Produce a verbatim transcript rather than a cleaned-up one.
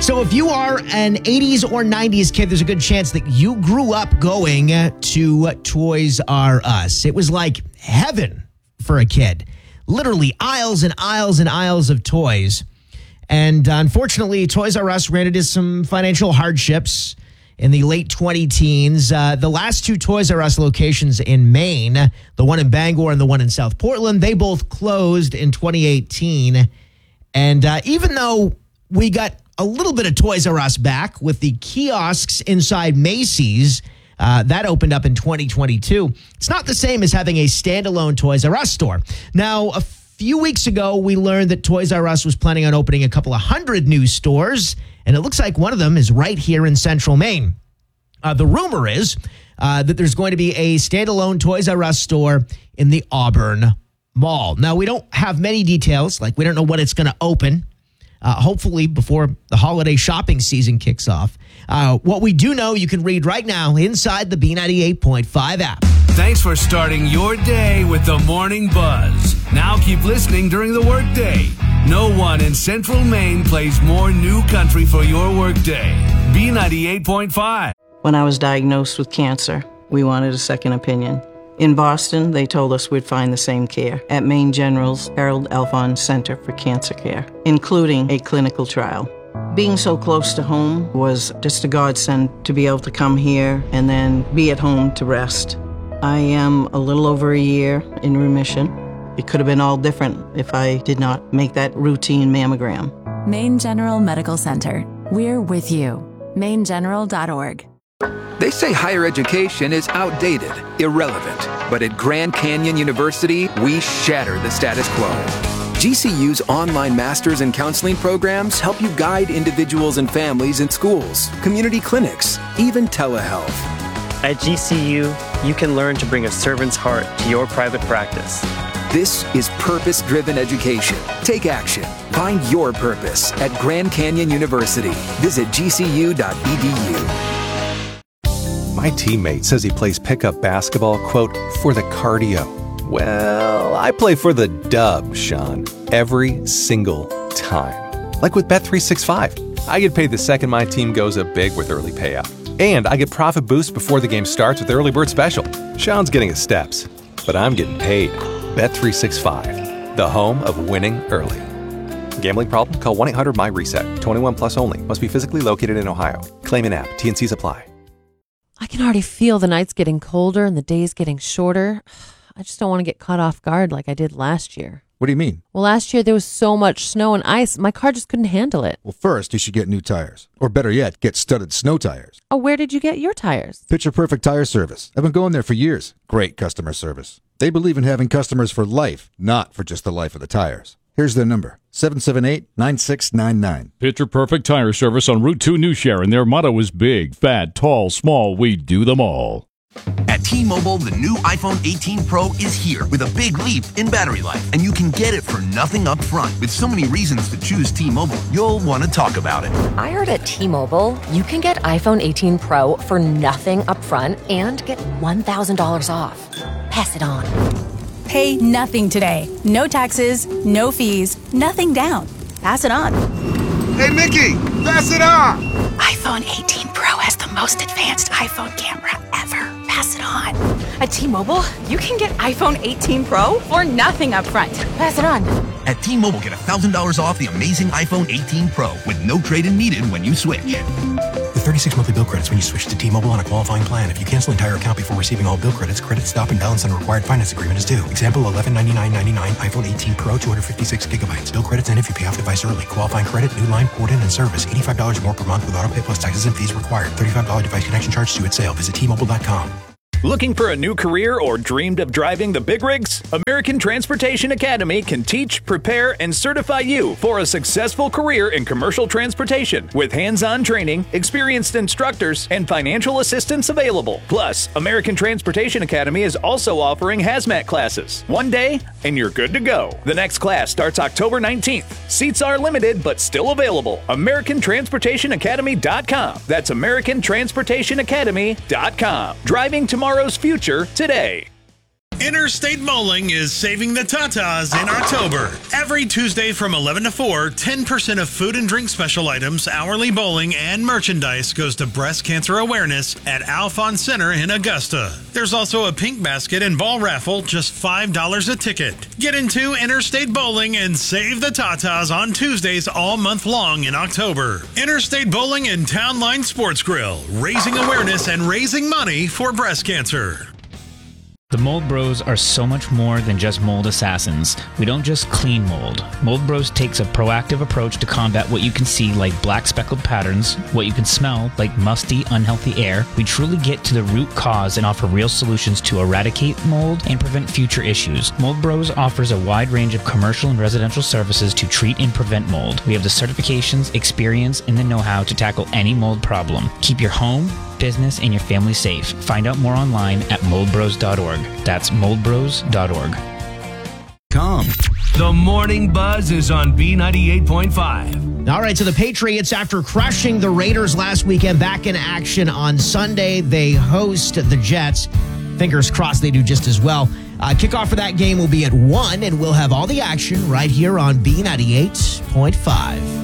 So if you are an eighties or nineties kid, there's a good chance that you grew up going to Toys R Us. It was like heaven for a kid. Literally aisles and aisles and aisles of toys. And unfortunately, Toys R Us ran into some financial hardships in the late twenty teens. Uh, the last two Toys R Us locations in Maine, the one in Bangor and the one in South Portland, they both closed in twenty eighteen. And uh, even though we got a little bit of Toys R Us back with the kiosks inside Macy's, uh, that opened up in twenty twenty-two, it's not the same as having a standalone Toys R Us store. Now, a few weeks ago, we learned that Toys R Us was planning on opening a couple of hundred new stores, and it looks like one of them is right here in central Maine. Uh, the rumor is uh, that there's going to be a standalone Toys R Us store in the Auburn Mall. Now, we don't have many details, like we don't know when it's going to open, uh, hopefully before the holiday shopping season kicks off. Uh, what we do know, you can read right now inside the B ninety-eight point five app. Thanks for starting your day with the Morning Buzz. Now keep listening during the workday. No one in central Maine plays more new country for your workday. B ninety-eight point five. When I was diagnosed with cancer, we wanted a second opinion. In Boston, they told us we'd find the same care at Maine General's Harold Alphon Center for Cancer Care, including a clinical trial. Being so close to home was just a godsend to be able to come here and then be at home to rest. I am a little over a year in remission. It could have been all different if I did not make that routine mammogram. Maine General Medical Center. We're with you. maine general dot org. They say higher education is outdated, irrelevant. But at Grand Canyon University, we shatter the status quo. G C U's online master's in counseling programs help you guide individuals and families in schools, community clinics, even telehealth. At G C U, you can learn to bring a servant's heart to your private practice. This is purpose-driven education. Take action. Find your purpose at Grand Canyon University. Visit g c u dot e d u. My teammate says he plays pickup basketball, quote, for the cardio. Well, I play for the dub, Sean, every single time. Like with Bet three sixty-five. I get paid the second my team goes up big with early payout. And I get profit boost before the game starts with Early Bird Special. Sean's getting his steps, but I'm getting paid. Bet three sixty-five, the home of winning early. Gambling problem? Call one eight hundred M Y reset. twenty-one plus only. Must be physically located in Ohio. Claim in app. T and C's apply. I can already feel the nights getting colder and the days getting shorter. I just don't want to get caught off guard like I did last year. What do you mean? Well, last year there was so much snow and ice, my car just couldn't handle it. Well, first, you should get new tires. Or better yet, get studded snow tires. Oh, where did you get your tires? Picture Perfect Tire Service. I've been going there for years. Great customer service. They believe in having customers for life, not for just the life of the tires. Here's their number, seven seven eight, nine six nine nine. Picture Perfect Tire Service on Route two New Sharon. Their motto is big, fat, tall, small, we do them all. At T-Mobile, the new iPhone eighteen Pro is here with a big leap in battery life, and you can get it for nothing up front. With so many reasons to choose T-Mobile, you'll want to talk about it. I heard at T-Mobile, you can get iPhone eighteen Pro for nothing up front and get one thousand dollars off. Pass it on. Pay nothing today. No taxes, no fees, nothing down. Pass it on. Hey, Mickey, pass it on. iPhone eighteen Pro has the most advanced iPhone camera ever. Pass it on. At T-Mobile, you can get iPhone eighteen Pro for nothing up front. Pass it on. At T-Mobile, get one thousand dollars off the amazing iPhone eighteen Pro with no trade-in needed when you switch. With thirty-six monthly bill credits when you switch to T-Mobile on a qualifying plan. If you cancel entire account before receiving all bill credits, credit stop and balance on required finance agreement is due. Example, eleven ninety-nine ninety-nine, iPhone eighteen Pro, two hundred fifty-six gigabytes. Bill credits end if you pay off device early. Qualifying credit, new line, port in, and service. eighty-five dollars more per month with auto pay plus taxes and fees required. thirty-five dollars device connection charge due at sale. Visit T Mobile dot com. Looking for a new career or dreamed of driving the big rigs? American Transportation Academy can teach, prepare, and certify you for a successful career in commercial transportation with hands-on training, experienced instructors, and financial assistance available. Plus, American Transportation Academy is also offering hazmat classes. One day, and you're good to go. The next class starts October nineteenth. Seats are limited, but still available. American Transportation Academy dot com. That's American Transportation Academy dot com. Driving tomorrow. Tomorrow's future today. Interstate Bowling is saving the tatas in October. Every Tuesday from eleven to four, ten percent of food and drink special items, hourly bowling, and merchandise goes to breast cancer awareness at Alphonse Center in Augusta. There's also a pink basket and ball raffle, just five dollars a ticket. Get into Interstate Bowling and save the tatas on Tuesdays all month long in October. Interstate Bowling and Town Line Sports Grill, raising awareness and raising money for breast cancer. The Mold Bros are so much more than just mold assassins. We don't just clean mold. Mold Bros takes a proactive approach to combat what you can see like black speckled patterns, what you can smell like musty, unhealthy air. We truly get to the root cause and offer real solutions to eradicate mold and prevent future issues. Mold Bros offers a wide range of commercial and residential services to treat and prevent mold. We have the certifications, experience, and the know-how to tackle any mold problem. Keep your home, business, and your family safe. Find out more online at mold bros dot org. That's mold bros dot org. Come. The Morning Buzz is on B ninety-eight point five. All right, so the Patriots, after crushing the Raiders last weekend, back in action on Sunday. They host the Jets. Fingers crossed they do just as well. Uh, kickoff for that game will be at one, and we'll have all the action right here on B ninety-eight point five.